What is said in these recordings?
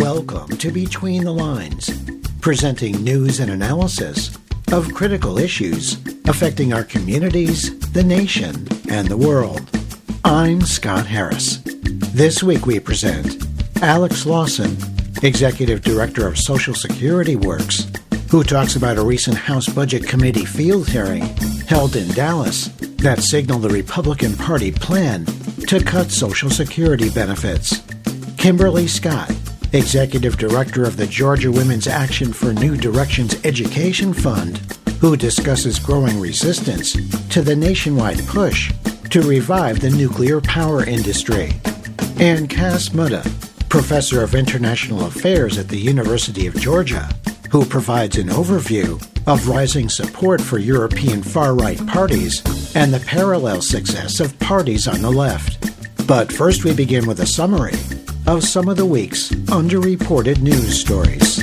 Welcome to Between the Lines, presenting news and analysis of critical issues affecting our communities, the nation, and the world. I'm Scott Harris. This week we present Alex Lawson, Executive Director of Social Security Works, who talks about a recent House Budget Committee field hearing held in Dallas that signaled the Republican Party plan to cut Social Security benefits. Kimberly Scott, Executive Director of the Georgia Women's Action for New Directions Education Fund, who discusses growing resistance to the nationwide push to revive the nuclear power industry. And Cass Mutta, Professor of International Affairs at the University of Georgia, who provides an overview of rising support for European far-right parties and the parallel success of parties on the left. But first we begin with a summary of some of the week's underreported news stories.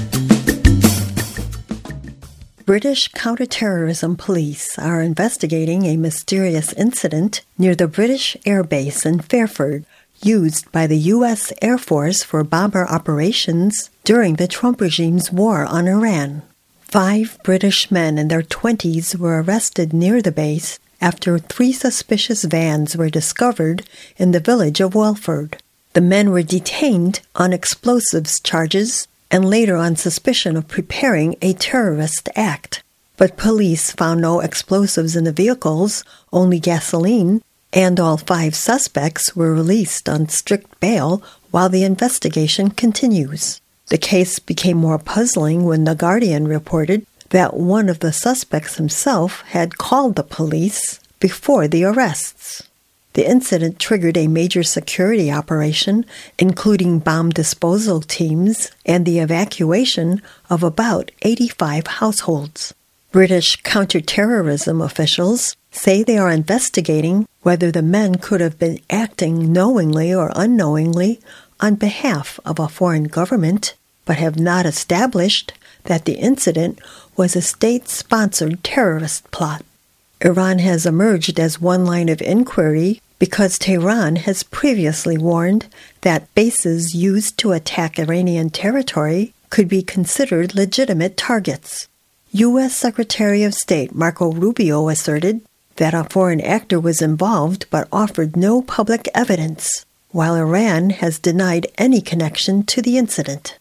British counter-terrorism police are investigating a mysterious incident near the British Air Base in Fairford, used by the U.S. Air Force for bomber operations during the Trump regime's war on Iran. 5 British men in their 20s were arrested near the base after 3 suspicious vans were discovered in the village of Welford. The men were detained on explosives charges and later on suspicion of preparing a terrorist act. But police found no explosives in the vehicles, only gasoline, and all 5 suspects were released on strict bail while the investigation continues. The case became more puzzling when The Guardian reported that one of the suspects himself had called the police before the arrests. The incident triggered a major security operation, including bomb disposal teams and the evacuation of about 85 households. British counterterrorism officials say they are investigating whether the men could have been acting knowingly or unknowingly on behalf of a foreign government, but have not established that the incident was a state-sponsored terrorist plot. Iran has emerged as one line of inquiry because Tehran has previously warned that bases used to attack Iranian territory could be considered legitimate targets. U.S. Secretary of State Marco Rubio asserted that a foreign actor was involved but offered no public evidence, while Iran has denied any connection to the incident.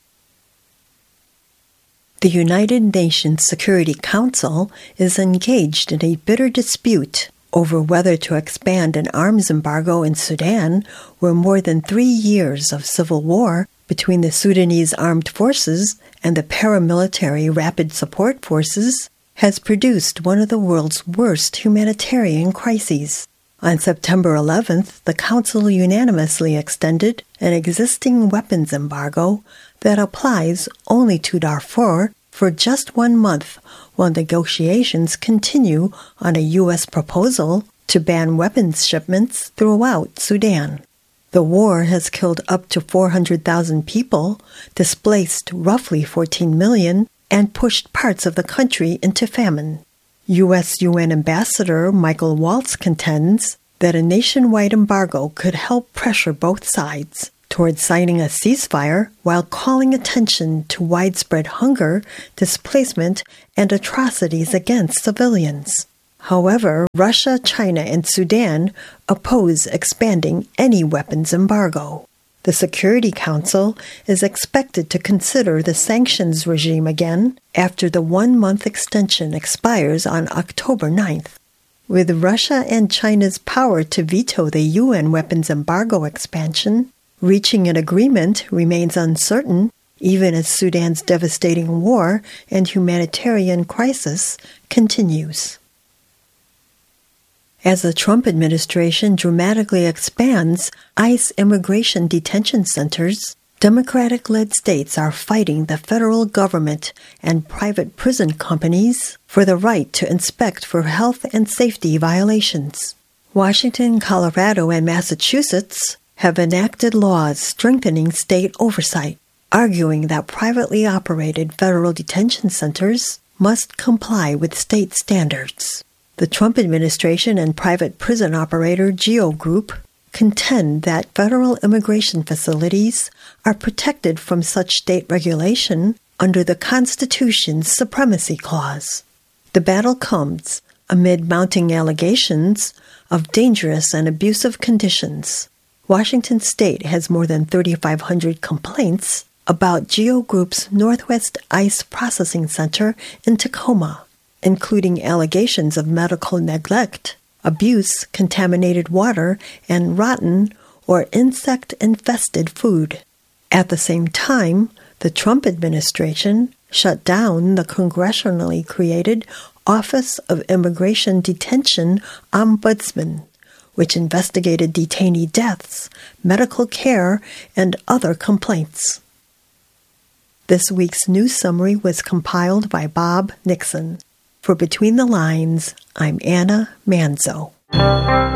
The United Nations Security Council is engaged in a bitter dispute over whether to expand an arms embargo in Sudan, where more than 3 years of civil war between the Sudanese armed forces and the paramilitary Rapid Support Forces has produced one of the world's worst humanitarian crises. On September 11th, the Council unanimously extended an existing weapons embargo that applies only to Darfur for just 1 month, while negotiations continue on a U.S. proposal to ban weapons shipments throughout Sudan. The war has killed up to 400,000 people, displaced roughly 14 million, and pushed parts of the country into famine. U.S. UN Ambassador Michael Waltz contends that a nationwide embargo could help pressure both sides towards signing a ceasefire while calling attention to widespread hunger, displacement, and atrocities against civilians. However, Russia, China, and Sudan oppose expanding any weapons embargo. The Security Council is expected to consider the sanctions regime again after the 1-month extension expires on October 9th. With Russia and China's power to veto the UN weapons embargo expansion, reaching an agreement remains uncertain, even as Sudan's devastating war and humanitarian crisis continues. As the Trump administration dramatically expands ICE immigration detention centers, Democratic-led states are fighting the federal government and private prison companies for the right to inspect for health and safety violations. Washington, Colorado, and Massachusetts have enacted laws strengthening state oversight, arguing that privately operated federal detention centers must comply with state standards. The Trump administration and private prison operator GEO Group contend that federal immigration facilities are protected from such state regulation under the Constitution's Supremacy Clause. The battle comes amid mounting allegations of dangerous and abusive conditions. Washington State has more than 3,500 complaints about GEO Group's Northwest Ice Processing Center in Tacoma, including allegations of medical neglect, abuse, contaminated water, and rotten or insect-infested food. At the same time, the Trump administration shut down the congressionally created Office of Immigration Detention Ombudsman, which investigated detainee deaths, medical care, and other complaints. This week's news summary was compiled by Bob Nixon. For Between the Lines, I'm Anna Manzo.